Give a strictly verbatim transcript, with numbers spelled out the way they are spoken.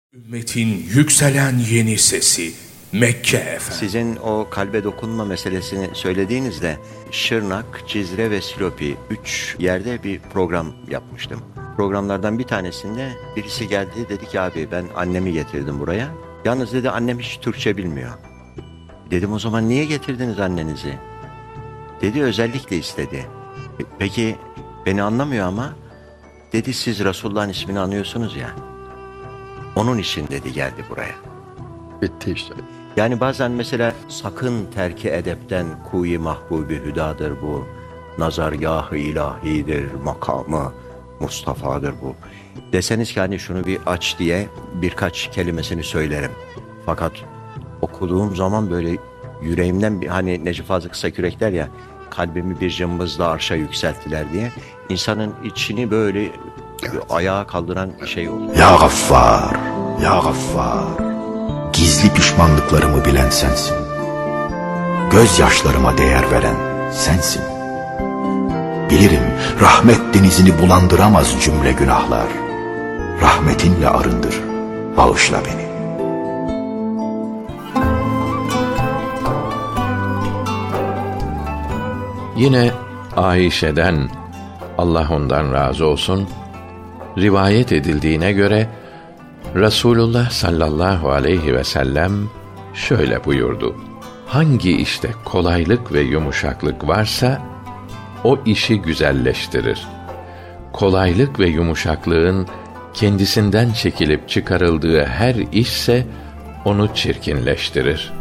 Ümmetin yükselen yeni sesi Mekke Efendi. Sizin o kalbe dokunma meselesini söylediğinizde Şırnak, Cizre ve Silopi üç yerde bir program yapmıştım. Programlardan bir tanesinde birisi geldi, dedi ki abi ben annemi getirdim buraya. Yalnız dedi annem hiç Türkçe bilmiyor. Dedim o zaman niye getirdiniz annenizi? Dedi özellikle istedi. Peki beni anlamıyor ama dedi siz Resulullah'ın ismini anıyorsunuz ya. Onun için dedi geldi buraya. Bitti işte. Yani bazen mesela sakın terki edepten kuyi mahbubi hüdadır bu. Nazargâh-ı ilahidir, makamı Mustafa'dır bu. Deseniz ki hani şunu bir aç diye birkaç kelimesini söylerim. Fakat okuduğum zaman böyle yüreğimden bir, hani Necip Fazıl Kısakürek der ya, kalbimi bir cımbızla arşa yükselttiler diye, insanın içini böyle evet. ayağa kaldıran şey oldu. Ya Gaffar, Ya Gaffar, gizli pişmanlıklarımı bilen sensin. Gözyaşlarıma değer veren sensin. Bilirim rahmet denizini bulandıramaz cümle günahlar. Rahmetinle arındır, bağışla beni. Yine Ayşe'den, Allah ondan razı olsun, rivayet edildiğine göre Resulullah sallallahu aleyhi ve sellem şöyle buyurdu: hangi işte kolaylık ve yumuşaklık varsa o işi güzelleştirir. Kolaylık ve yumuşaklığın kendisinden çekilip çıkarıldığı her işse onu çirkinleştirir.